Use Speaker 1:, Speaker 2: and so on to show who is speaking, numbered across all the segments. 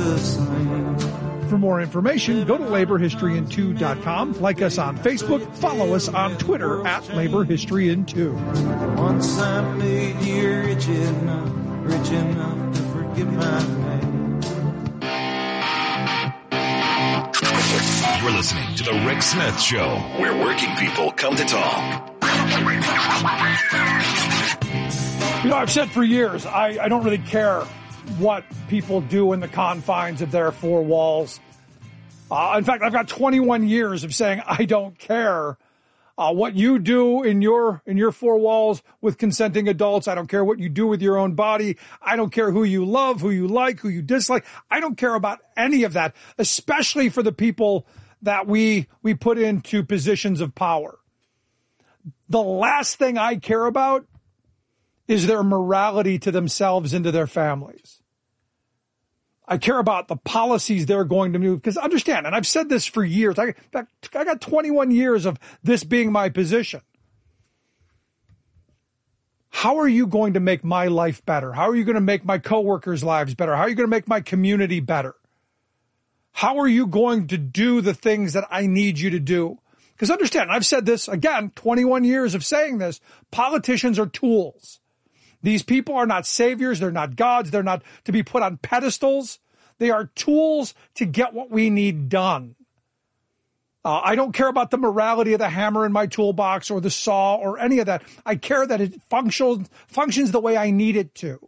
Speaker 1: the same.
Speaker 2: For more information, go to laborhistoryin2.com, like us on Facebook, follow us on Twitter at laborhistoryin2.
Speaker 1: Once I made you rich enough to forget my name.
Speaker 3: You're listening to The Rick Smith Show, where working people come to talk.
Speaker 2: You know, I've said for years, I don't really care what people do in the confines of their four walls. In fact, I've got 21 years of saying I don't care what you do in your four walls with consenting adults. I don't care what you do with your own body. I don't care who you love, who you like, who you dislike. I don't care about any of that, especially for the people that we put into positions of power. The last thing I care about is their morality to themselves and to their families. I care about the policies they're going to move. Because understand, and I've said this for years, I got 21 years of this being my position. How are you going to make my life better? How are you going to make my coworkers' lives better? How are you going to make my community better? How are you going to do the things that I need you to do? Because understand, I've said this, again, 21 years of saying this, politicians are tools. These people are not saviors. They're not gods. They're not to be put on pedestals. They are tools to get what we need done. I don't care about the morality of the hammer in my toolbox or the saw or any of that. I care that it functions the way I need it to.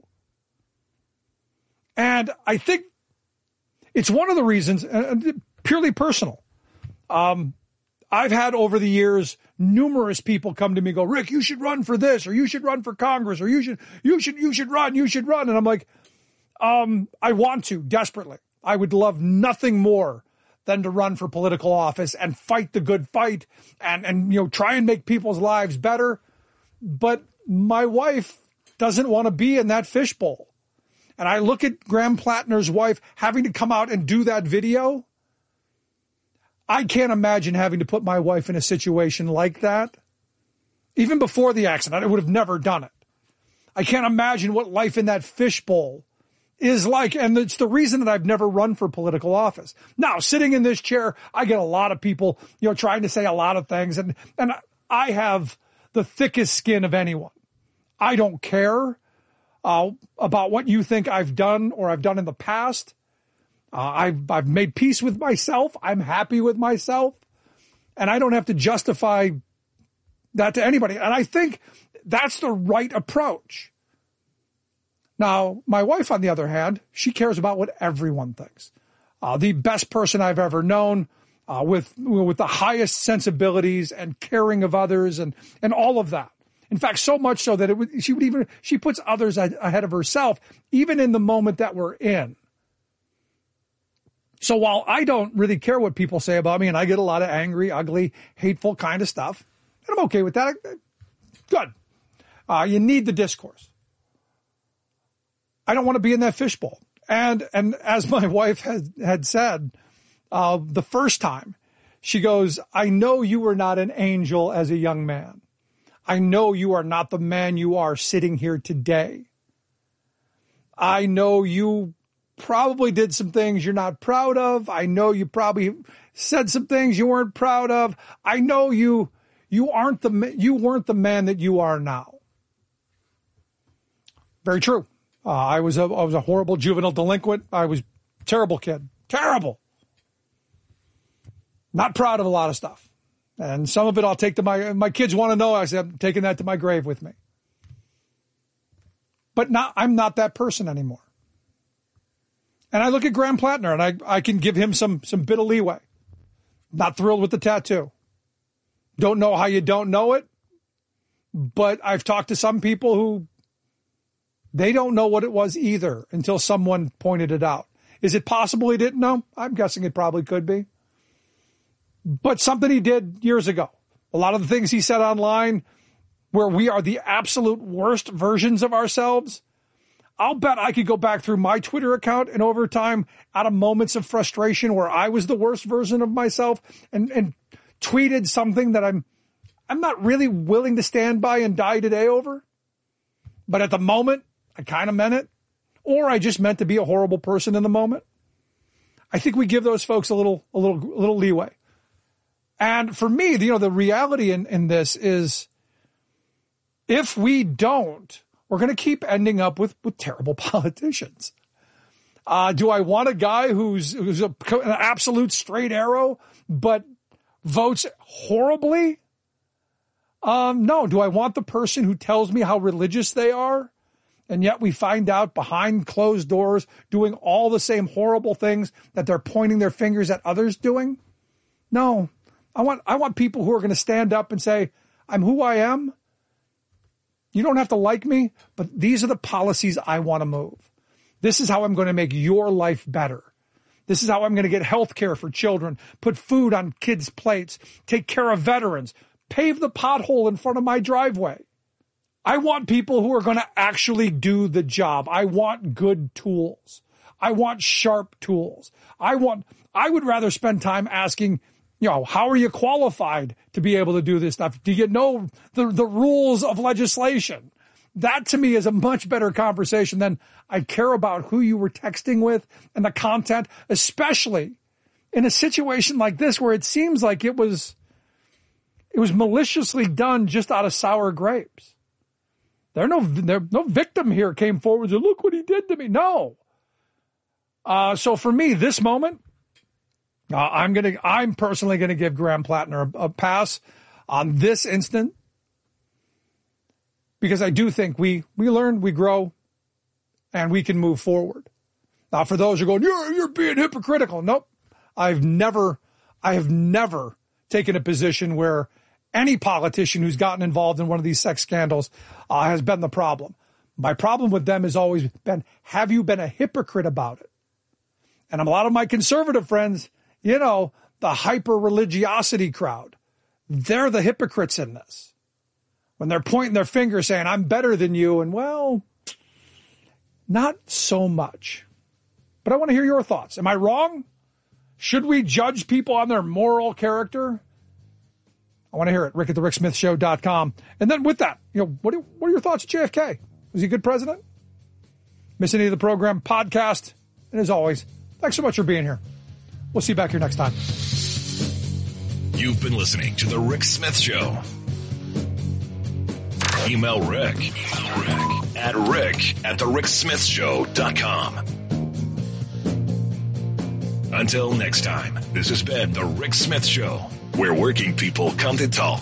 Speaker 2: And I think it's one of the reasons, purely personal. I've had over the years numerous people come to me and go, Rick, you should run for this, or you should run for Congress, or you should run. And I'm like, I want to desperately. I would love nothing more than to run for political office and fight the good fight and try and make people's lives better. But my wife doesn't want to be in that fishbowl. And I look at Graham Plattner's wife having to come out and do that video. I can't imagine having to put my wife in a situation like that. Even before the accident, I would have never done it. I can't imagine what life in that fishbowl is like. And it's the reason that I've never run for political office. Now, sitting in this chair, I get a lot of people, trying to say a lot of things. And I have the thickest skin of anyone. I don't care about what you think I've done or I've done in the past. I've made peace with myself. I'm happy with myself. And I don't have to justify that to anybody. And I think that's the right approach. Now, my wife, on the other hand, she cares about what everyone thinks. The best person I've ever known, with the highest sensibilities and caring of others and all of that. In fact, so much so that she puts others ahead of herself, even in the moment that we're in. So while I don't really care what people say about me, and I get a lot of angry, ugly, hateful kind of stuff, and I'm okay with that. Good. You need the discourse. I don't want to be in that fishbowl. And as my wife had said the first time, she goes, I know you were not an angel as a young man. I know you are not the man you are sitting here today. I know you probably did some things you're not proud of. I know you probably said some things you weren't proud of. I know you weren't the man that you are now. Very true. I was a horrible juvenile delinquent. I was a terrible kid. Terrible. Not proud of a lot of stuff. And some of it I'll take to my kids want to know. I said, I'm taking that to my grave with me. But I'm not that person anymore. And I look at Graham Plattner and I can give him some bit of leeway. Not thrilled with the tattoo. Don't know how you don't know it. But I've talked to some people who they don't know what it was either until someone pointed it out. Is it possible he didn't know? I'm guessing it probably could be. But something he did years ago. A lot of the things he said online where we are the absolute worst versions of ourselves. I'll bet I could go back through my Twitter account and over time out of moments of frustration where I was the worst version of myself and tweeted something that I'm not really willing to stand by and die today over. But at the moment, I kind of meant it. Or I just meant to be a horrible person in the moment. I think we give those folks a little leeway. And for me, the reality in this is, if we don't, we're going to keep ending up with terrible politicians. Do I want a guy who's an absolute straight arrow, but votes horribly? No. Do I want the person who tells me how religious they are, and yet we find out behind closed doors doing all the same horrible things that they're pointing their fingers at others doing? No. I want people who are going to stand up and say, I'm who I am. You don't have to like me, but these are the policies I want to move. This is how I'm going to make your life better. This is how I'm going to get health care for children, put food on kids' plates, take care of veterans, pave the pothole in front of my driveway. I want people who are going to actually do the job. I want good tools. I want sharp tools. I would rather spend time asking, how are you qualified to be able to do this stuff? Do you know the rules of legislation? That to me is a much better conversation than I care about who you were texting with and the content, especially in a situation like this where it seems like it was maliciously done just out of sour grapes. There's no victim here came forward and look what he did to me. No. So for me, this moment, I'm personally going to give Graham Plattner a pass on this instant, because I do think we learn, we grow, and we can move forward. Now, for those who are going, you're being hypocritical. Nope. I have never taken a position where any politician who's gotten involved in one of these sex scandals has been the problem. My problem with them has always been, have you been a hypocrite about it? And a lot of my conservative friends, the hyper-religiosity crowd, they're the hypocrites in this. When they're pointing their finger saying, I'm better than you, and well, not so much. But I want to hear your thoughts. Am I wrong? Should we judge people on their moral character? I want to hear it. Rick at the RickSmithShow.com. And then with that, what are your thoughts of JFK? Was he a good president? Miss any of the program? Podcast. And as always, thanks so much for being here. We'll see you back here next time.
Speaker 3: You've been listening to The Rick Smith Show. Email Rick at rick@thericksmithshow.com. Until next time, this has been The Rick Smith Show, where working people come to talk.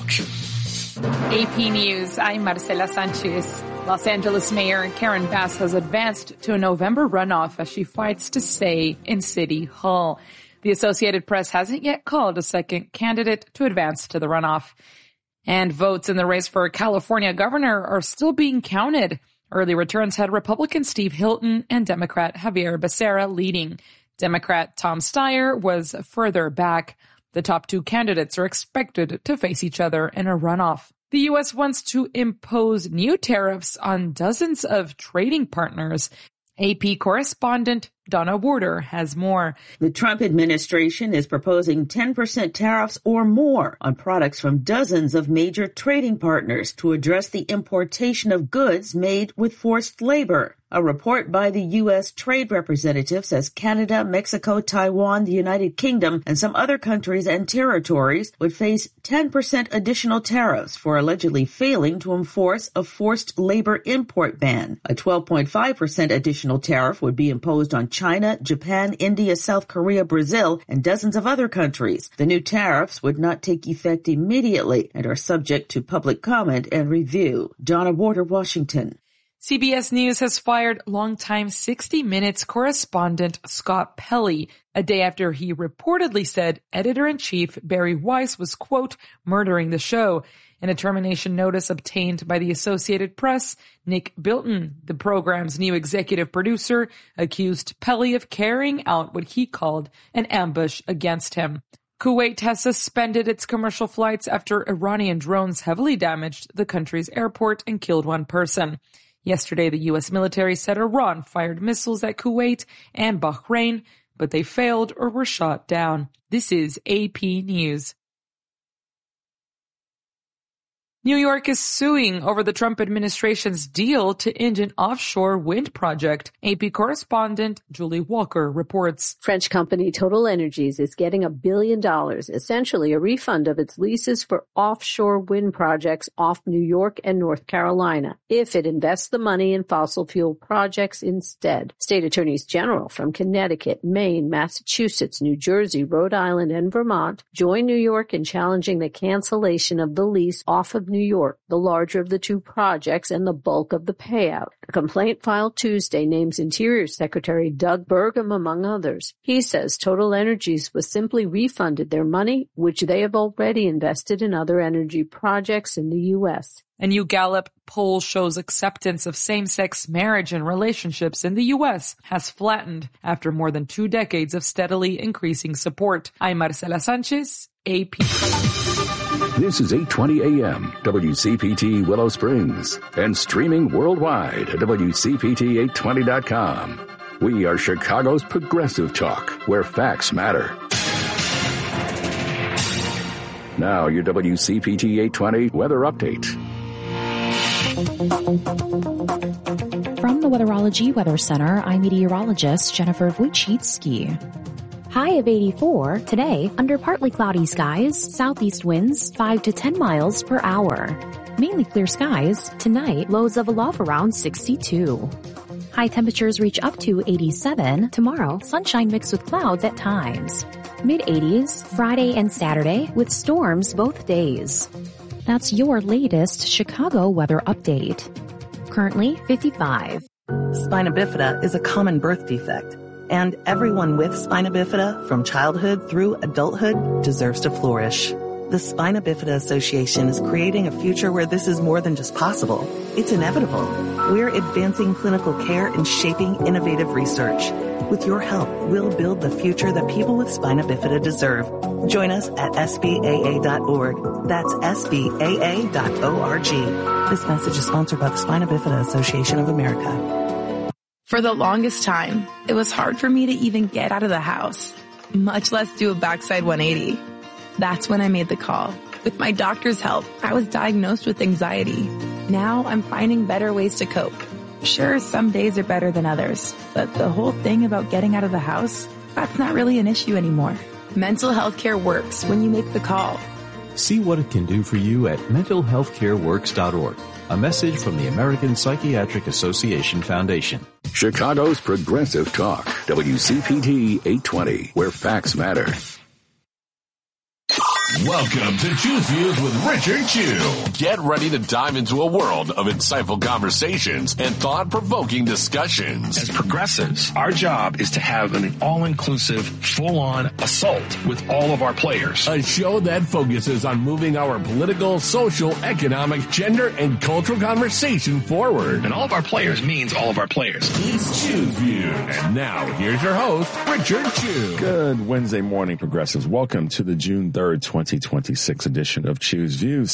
Speaker 4: AP News, I'm Marcela Sanchez. Los Angeles Mayor Karen Bass has advanced to a November runoff as she fights to stay in City Hall. The Associated Press hasn't yet called a second candidate to advance to the runoff. And votes in the race for California governor are still being counted. Early returns had Republican Steve Hilton and Democrat Javier Becerra leading. Democrat Tom Steyer was further back. The top two candidates are expected to face each other in a runoff. The U.S. wants to impose new tariffs on dozens of trading partners. AP correspondent Donna Warder has more.
Speaker 5: The Trump administration is proposing 10% tariffs or more on products from dozens of major trading partners to address the importation of goods made with forced labor. A report by the U.S. Trade Representative says Canada, Mexico, Taiwan, the United Kingdom, and some other countries and territories would face 10% additional tariffs for allegedly failing to enforce a forced labor import ban. A 12.5% additional tariff would be imposed on China, Japan, India, South Korea, Brazil, and dozens of other countries. The new tariffs would not take effect immediately and are subject to public comment and review. Donna Warder, Washington.
Speaker 4: CBS News has fired longtime 60 Minutes correspondent Scott Pelley a day after he reportedly said editor-in-chief Barry Weiss was, quote, murdering the show. In a termination notice obtained by the Associated Press, Nick Bilton, the program's new executive producer, accused Pelley of carrying out what he called an ambush against him. Kuwait has suspended its commercial flights after Iranian drones heavily damaged the country's airport and killed one person. Yesterday, the U.S. military said Iran fired missiles at Kuwait and Bahrain, but they failed or were shot down. This is AP News. New York is suing over the Trump administration's deal to end an offshore wind project. AP correspondent Julie Walker reports.
Speaker 6: French company Total Energies is getting $1 billion, essentially a refund of its leases for offshore wind projects off New York and North Carolina, if it invests the money in fossil fuel projects instead. State attorneys general from Connecticut, Maine, Massachusetts, New Jersey, Rhode Island, and Vermont join New York in challenging the cancellation of the lease off of New York, the larger of the two projects and the bulk of the payout. A complaint filed Tuesday names Interior Secretary Doug Burgum among others. He says Total Energies was simply refunded their money, which they have already invested in other energy projects in the U.S.
Speaker 4: A new Gallup poll shows acceptance of same-sex marriage and relationships in the U.S. has flattened after more than 2 decades of steadily increasing support. I'm Marcela Sanchez, AP.
Speaker 7: This is 820 AM, WCPT Willow Springs, and streaming worldwide at WCPT820.com. We are Chicago's progressive talk, where facts matter. Now, your WCPT 820 weather update.
Speaker 8: From the Weatherology Weather Center, I'm meteorologist Jennifer Wojcicki. High of 84 today under partly cloudy skies, southeast winds 5 to 10 miles per hour. Mainly clear skies. Tonight, lows of a low around 62. High temperatures reach up to 87. Tomorrow, sunshine mixed with clouds at times. Mid-80s Friday and Saturday with storms both days. That's your latest Chicago weather update. Currently 55.
Speaker 9: Spina bifida is a common birth defect, and everyone with spina bifida from childhood through adulthood deserves to flourish. The Spina Bifida Association is creating a future where this is more than just possible. It's inevitable. We're advancing clinical care and shaping innovative research. With your help, we'll build the future that people with spina bifida deserve. Join us at SBAA.org. That's SBAA.org. This message is sponsored by the Spina Bifida Association of America.
Speaker 10: For the longest time, it was hard for me to even get out of the house, much less do a backside 180. That's when I made the call. With my doctor's help, I was diagnosed with anxiety. Now I'm finding better ways to cope. Sure, some days are better than others, but the whole thing about getting out of the house, that's not really an issue anymore. Mental health care works when you make the call.
Speaker 11: See what it can do for you at mentalhealthcareworks.org. A message from the American Psychiatric Association Foundation.
Speaker 7: Chicago's progressive talk, WCPT 820, where facts matter.
Speaker 3: Welcome to Choose Views with Richard Chew. Get ready to dive into a world of insightful conversations and thought-provoking discussions.
Speaker 12: As progressives, our job is to have an all-inclusive, full-on assault with all of our players.
Speaker 3: A show that focuses on moving our political, social, economic, gender, and cultural conversation forward.
Speaker 12: And all of our players means all of our players.
Speaker 3: It's Choose Views. And now, here's your host, Richard Chew.
Speaker 13: Good Wednesday morning, progressives. Welcome to the June 3rd, 2026 edition of Choose Views.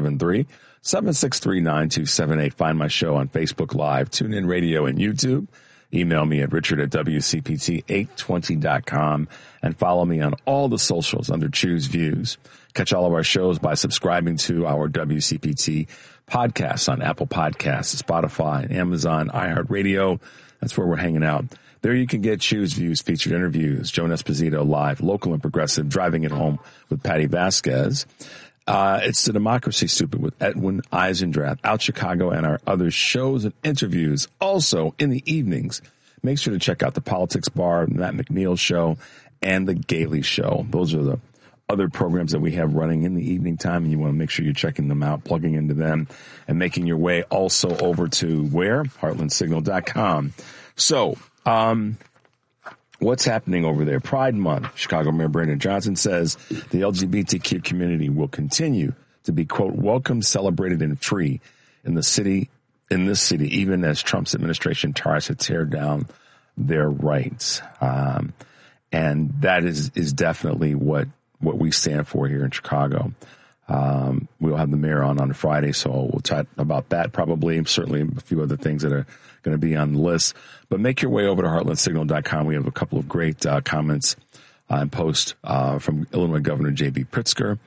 Speaker 13: 773-763-9278. Find my show on Facebook Live, TuneIn Radio, and YouTube. Email me at richard@WCPT820.com and follow me on all the socials under Choose Views. Catch all of our shows by subscribing to our WCPT podcasts on Apple Podcasts, Spotify, Amazon, iHeartRadio. That's where we're hanging out. There you can get Choose Views featured interviews, Joan Esposito live, local and progressive, driving it home with Patty Vasquez. It's The Democracy Stupid with Edwin Eisendrath, Out Chicago, and our other shows and interviews. Also in the evenings, make sure to check out the Politics Bar, Matt McNeil Show, and the Gailey Show. Those are the other programs that we have running in the evening time, and you want to make sure you're checking them out, plugging into them, and making your way also over to where? Heartlandsignal.com. So, what's happening over there? Pride Month. Chicago Mayor Brandon Johnson says the LGBTQ community will continue to be, quote, welcome, celebrated, and free in this city, even as Trump's administration tries to tear down their rights. And that is definitely what we stand for here in Chicago. We'll have the mayor on Friday, so we'll chat about that probably, certainly a few other things that are going to be on the list. But make your way over to heartlandsignal.com. We have a couple of great comments and posts from Illinois Governor J.B. Pritzker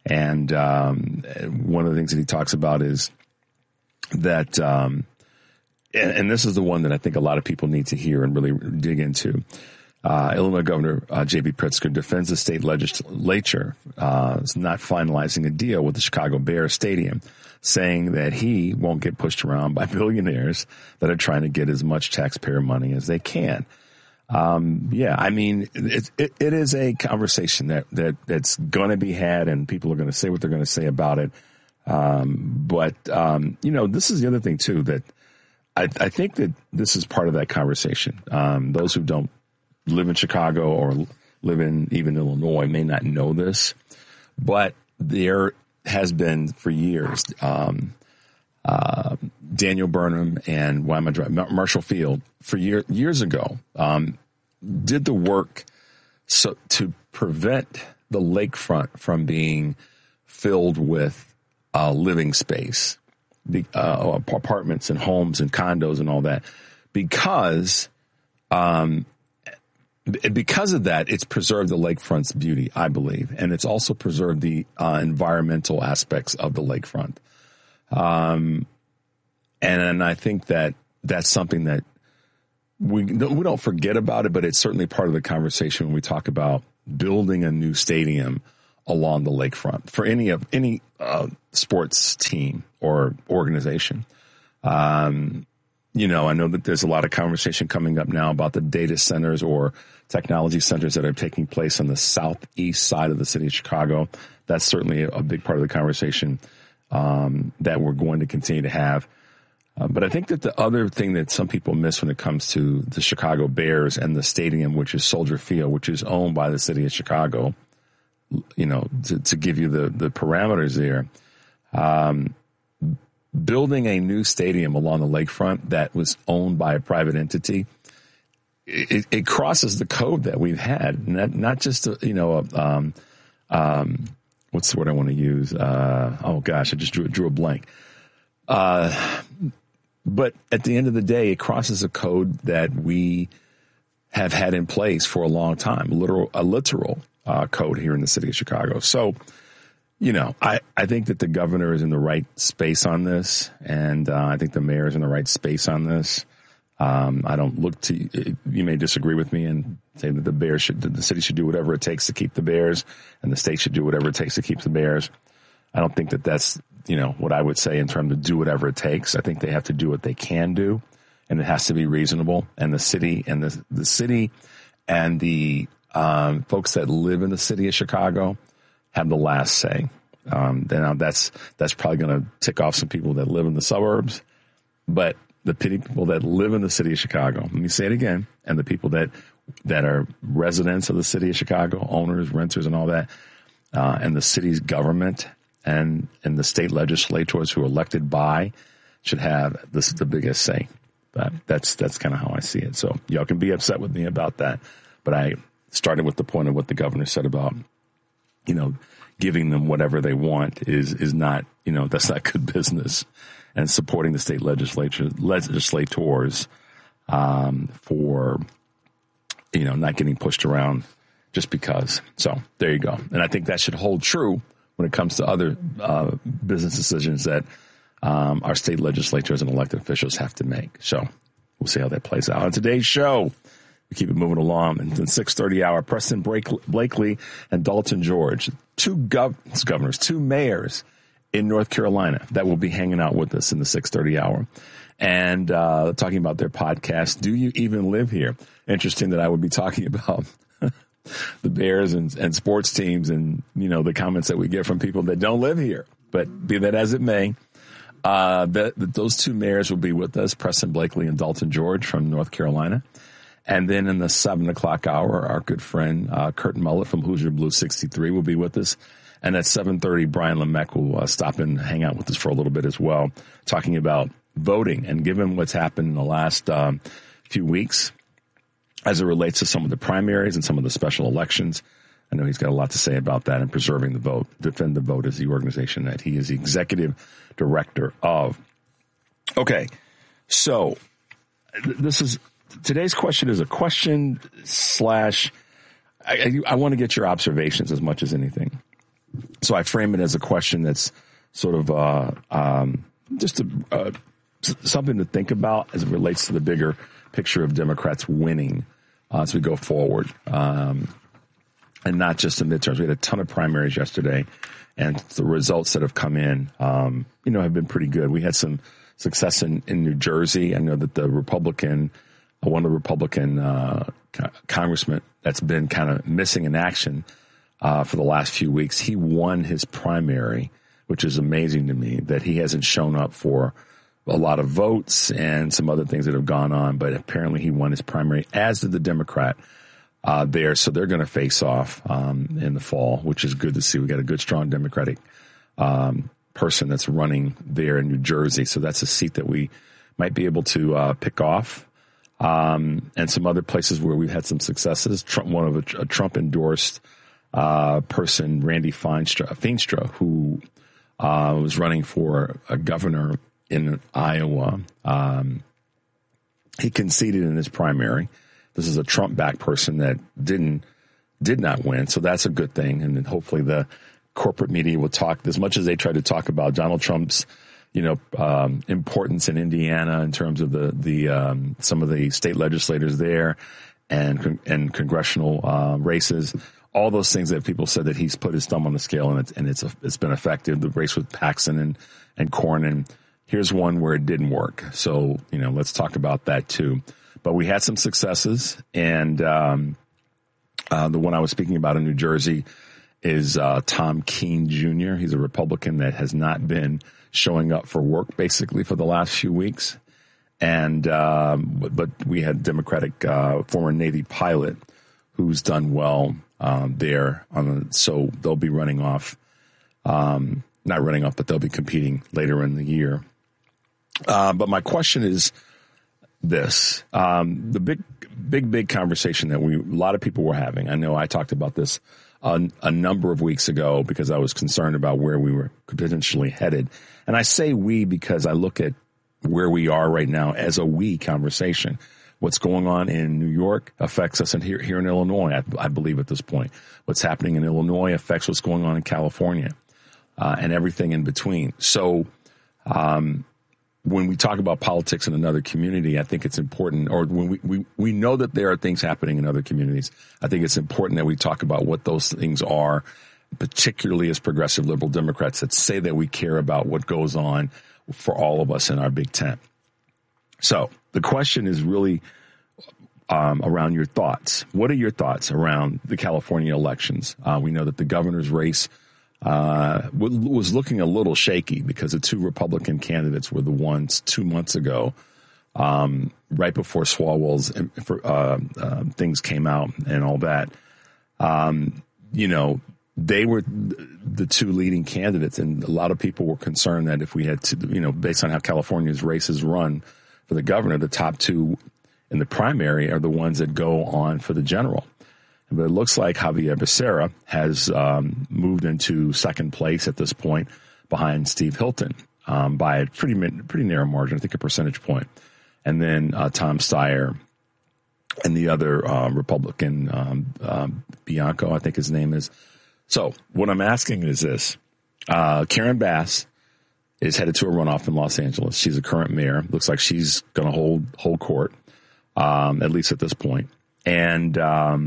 Speaker 13: And one of the things that he talks about is that, and this is the one that I think a lot of people need to hear and really dig into. Illinois Governor J.B. Pritzker defends the state legislature is not finalizing a deal with the Chicago Bears stadium, saying that he won't get pushed around by billionaires that are trying to get as much taxpayer money as they can. I mean, it is a conversation that's going to be had, and people are going to say what they're going to say about it. But this is the other thing too, that I think that this is part of that conversation. Those who don't live in Chicago or live in even Illinois may not know this, but there has been for years, Daniel Burnham and Marshall Field for years ago, did the work to prevent the lakefront from being filled with living space, the apartments and homes and condos and all that, because of that, it's preserved the lakefront's beauty, I believe, and it's also preserved the environmental aspects of the lakefront. And I think that that's something that we don't forget about it, but it's certainly part of the conversation when we talk about building a new stadium along the lakefront for any sports team or organization. I know that there's a lot of conversation coming up now about the data centers or technology centers that are taking place on the southeast side of the city of Chicago. That's certainly a big part of the conversation that we're going to continue to have. But I think that the other thing that some people miss when it comes to the Chicago Bears and the stadium, which is Soldier Field, which is owned by the city of Chicago, to give you the parameters there, building a new stadium along the lakefront that was owned by a private entity, it crosses the code that we've had. Not just, what's the word I want to use? I just drew a blank. But at the end of the day, it crosses a code that we have had in place for a long time, a literal code here in the city of Chicago. So, I think that the governor is in the right space on this, and I think the mayor is in the right space on this. I don't look to, you may disagree with me and say that the city should do whatever it takes to keep the Bears, and the state should do whatever it takes to keep the Bears. I don't think that that's, what I would say in terms of do whatever it takes. I think they have to do what they can do, and it has to be reasonable. And the city and the city and the folks that live in the city of Chicago have the last say. Then that's probably going to tick off some people that live in the suburbs, but the people that live in the city of Chicago, let me say it again, and the people that are residents of the city of Chicago, owners, renters, and all that, and the city's government and the state legislators who are elected by should have the biggest say. But that's kind of how I see it. So y'all can be upset with me about that, but I started with the point of what the governor said about, giving them whatever they want is not, that's not good business, and supporting the state legislators for, not getting pushed around just because. So there you go. And I think that should hold true when it comes to other business decisions that our state legislators and elected officials have to make. So we'll see how that plays out. On today's show, we keep it moving along. And in the 6:30 hour, Preston Blakely and Dalton George, two governors, two mayors in North Carolina that will be hanging out with us in the 6:30 hour and talking about their podcast, Do You Even Live Here? Interesting that I would be talking about the Bears and sports teams and, the comments that we get from people that don't live here. But be that as it may, those two mayors will be with us, Preston Blakely and Dalton George from North Carolina. And then in the 7 o'clock hour, our good friend Curtin Mullett from Hoosier Blue 63 will be with us. And at 7:30, Brian Lemecq will stop and hang out with us for a little bit as well, talking about voting. And given what's happened in the last few weeks as it relates to some of the primaries and some of the special elections, I know he's got a lot to say about that and preserving the vote. Defend the Vote is the organization that he is the executive director of. Okay, so today's question is a question / I want to get your observations as much as anything. So I frame it as a question that's sort of something to think about as it relates to the bigger picture of Democrats winning as we go forward. And not just the midterms. We had a ton of primaries yesterday, and the results that have come in, have been pretty good. We had some success in New Jersey. I know that one of the Republican congressmen that's been kind of missing in action for the last few weeks, he won his primary, which is amazing to me that he hasn't shown up for a lot of votes and some other things that have gone on. But apparently he won his primary, as did the Democrat there. So they're going to face off in the fall, which is good to see. We got a good, strong Democratic person that's running there in New Jersey. So that's a seat that we might be able to pick off. And some other places where we've had some successes. A Trump endorsed person, Randy Feenstra, who was running for a governor in Iowa. He conceded in his primary. This is a Trump-backed person that did not win, so that's a good thing. And then hopefully the corporate media will talk, as much as they try to talk about Donald Trump's, importance in Indiana in terms of the some of the state legislators there and congressional races. All those things that people said that he's put his thumb on the scale and it's been effective. The race with Paxton and Cornyn. Here's one where it didn't work. So, let's talk about that too. But we had some successes, and the one I was speaking about in New Jersey is Tom Keene Jr. He's a Republican that has not been showing up for work basically for the last few weeks. And but we had Democratic former Navy pilot who's done well there. So they'll be running off, not running off, but they'll be competing later in the year. But my question is this, the big conversation that a lot of people were having. I know I talked about this a number of weeks ago because I was concerned about where we were potentially headed. And I say we because I look at where we are right now as a we conversation. What's going on in New York affects us here in Illinois, I believe at this point. What's happening in Illinois affects what's going on in California and everything in between. So when we talk about politics in another community, I think it's important, or when we know that there are things happening in other communities, I think it's important that we talk about what those things are, particularly as progressive liberal Democrats that say that we care about what goes on for all of us in our big tent. So the question is really around your thoughts. What are your thoughts around the California elections? We know that the governor's race was looking a little shaky because the two Republican candidates were the ones 2 months ago, right before Swalwell's things came out and all that. They were the two leading candidates, and a lot of people were concerned that if we had to, based on how California's races run for the governor, the top two in the primary are the ones that go on for the general. But it looks like Javier Becerra has moved into second place at this point behind Steve Hilton by a pretty narrow margin, I think a percentage point. And then Tom Steyer and the other Republican, Bianco, I think his name is. So what I'm asking is this. Karen Bass is headed to a runoff in Los Angeles. She's a current mayor. Looks like she's going to hold court, at least at this point. And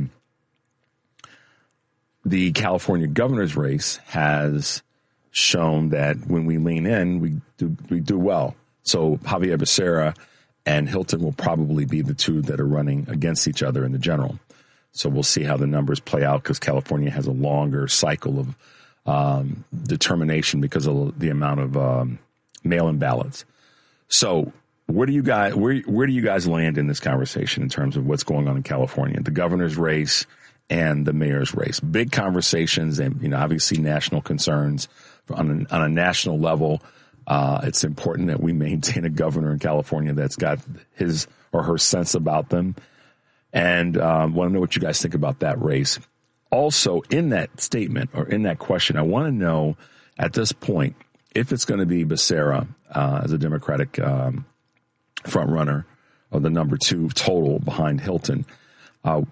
Speaker 13: the California governor's race has shown that when we lean in, we do well. So Javier Becerra and Hilton will probably be the two that are running against each other in the general. So we'll see how the numbers play out because California has a longer cycle of determination because of the amount of mail-in ballots. So where do you guys land in this conversation in terms of what's going on in California, the governor's race and the mayor's race? Big conversations and, obviously national concerns on a national level. It's important that we maintain a governor in California that's got his or her sense about them. And want to know what you guys think about that race. Also, in that statement or in that question, I want to know at this point if it's going to be Becerra as a Democratic front runner or the number two total behind Hilton.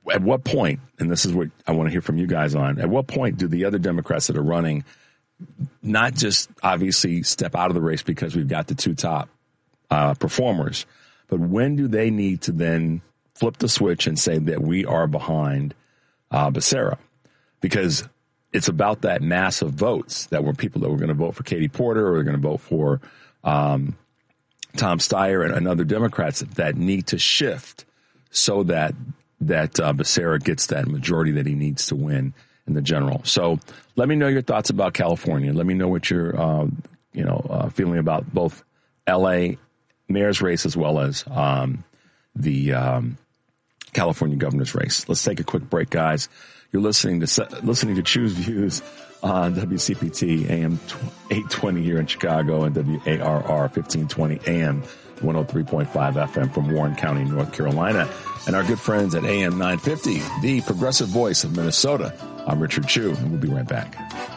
Speaker 13: At what point, and this is what I want to hear from you guys on, at what point do the other Democrats that are running not just obviously step out of the race because we've got the two top performers, but when do they need to then flip the switch and say that we are behind Becerra? Because it's about that mass of votes that were people that were going to vote for Katie Porter or going to vote for Tom Steyer and other Democrats that need to shift so that Becerra gets that majority that he needs to win in the general. So let me know your thoughts about California. Let me know what you're, feeling about both L.A. mayor's race as well as the California governor's race. Let's take a quick break, guys. You're listening to Choose Views on WCPT AM 820 here in Chicago and WARR 1520 AM 103.5 FM from Warren County, North Carolina, and our good friends at AM 950, the progressive voice of Minnesota. I'm Richard Chu, and we'll be right back.